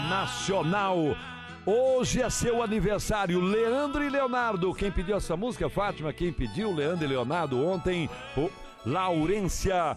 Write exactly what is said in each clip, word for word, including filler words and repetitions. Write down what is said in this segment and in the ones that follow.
nacional. Hoje é seu aniversário, Leandro e Leonardo. Quem pediu essa música, Fátima? Quem pediu, Leandro e Leonardo, ontem, o Laurência,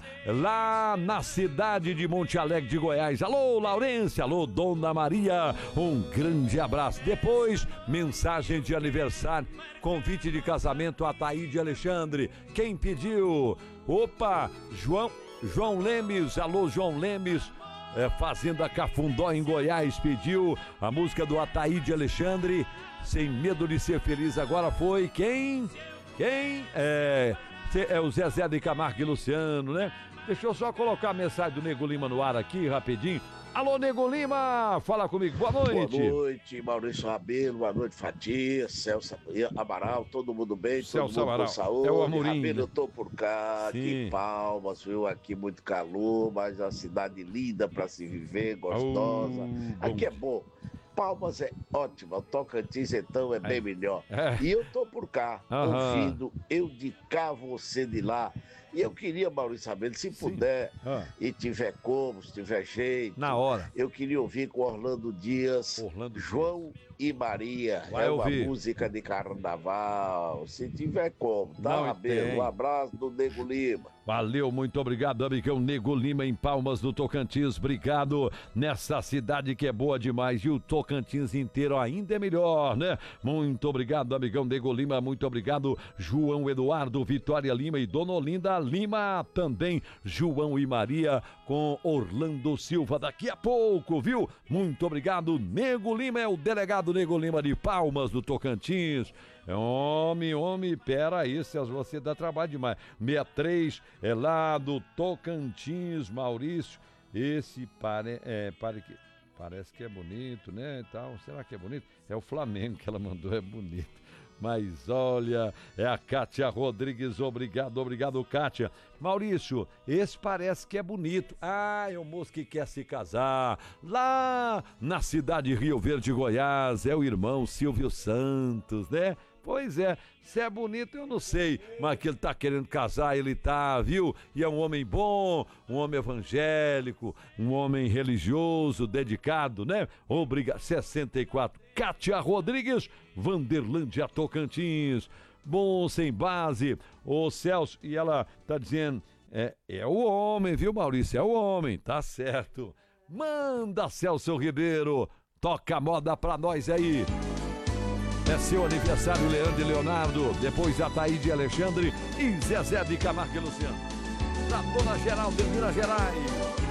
lá na cidade de Monte Alegre de Goiás. Alô, Laurência, alô, Dona Maria, um grande abraço. Depois, mensagem de aniversário, convite de casamento a Taíde Alexandre. Quem pediu? Opa, João, João Lemes, alô, João Lemes. É, Fazenda Cafundó em Goiás pediu a música do Ataíde Alexandre, Sem Medo de Ser Feliz. Agora foi quem? Quem? É, é o Zezé de Camargo e Luciano, né? Deixa eu só colocar a mensagem do Nego Lima no ar aqui, rapidinho. Alô, Nego Lima, fala comigo, boa noite. Boa noite, Maurício Rabelo, boa noite, Fatia, Celso Amaral, todo mundo bem, Celso todo mundo Amaral. com saúde. É o Amorim, Rabelo, né? eu tô por cá, Sim. aqui em Palmas, viu, aqui muito calor, mas é uma cidade linda pra se viver, gostosa, Oh, aqui é bom. Palmas é ótima, o Tocantins então é bem melhor. É. E eu tô por cá, Aham. ouvindo Eu de Cá, Você de Lá. E eu queria, Maurício Rabelo, se Sim. puder, Ah. e tiver como, se tiver jeito, Na hora. eu queria ouvir com Orlando Dias, Orlando João e Maria. Vai é uma ouvir. música de carnaval, se tiver como, tá, Não, Rabelo? tem. Um abraço do Nego Lima. Valeu, muito obrigado, amigão Nego Lima em Palmas do Tocantins, obrigado nessa cidade que é boa demais e o Tocantins inteiro ainda é melhor, né? Muito obrigado, amigão Nego Lima, muito obrigado, João Eduardo, Vitória Lima e Dona Olinda Lima, também João e Maria com Orlando Silva daqui a pouco, viu? Muito obrigado, Nego Lima é o delegado Nego Lima de Palmas do Tocantins. É homem, homem, pera aí, César, você dá trabalho demais. sessenta e três é lá do Tocantins, Maurício. Esse pare, é, pare que, parece que é bonito, né? E tal. Será que é bonito? É o Flamengo que ela mandou, é bonito. Mas olha, é a Kátia Rodrigues, obrigado, obrigado, Kátia. Maurício, esse parece que é bonito. Ah, é o moço que quer se casar. Lá na cidade de Rio Verde, Goiás, é o irmão Silvio Santos, né? Pois é, se é bonito eu não sei, mas que ele tá querendo casar, ele tá, viu? E é um homem bom, um homem evangélico, um homem religioso, dedicado, né? Obrigado. sessenta e quatro, Kátia Rodrigues, Vanderlândia, Tocantins. Bom, sem base, ô Celso, e ela tá dizendo, é, é o homem, viu, Maurício? É o homem, tá certo. Manda, Celso Ribeiro, toca a moda pra nós aí. É seu aniversário, Leandro e Leonardo. Depois a Taíde Alexandre e Zezé de Camargo e Luciano. Da Dona Geralda de Minas Gerais.